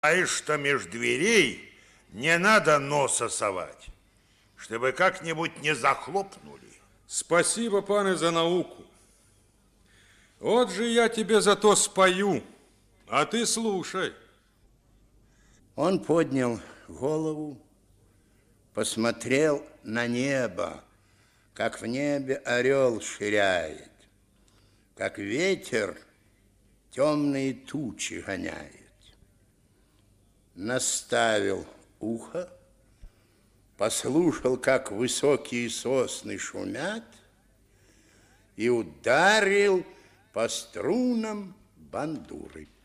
А что меж дверей не надо носа совать, чтобы как-нибудь не захлопнули. Спасибо, пане, за науку. Вот же я тебе зато спою, а ты слушай. Он поднял голову, посмотрел на небо, как в небе орел ширяет, как ветер темные тучи гоняет. Наставил ухо, послушал, как высокие сосны шумят, и ударил по струнам бандуры.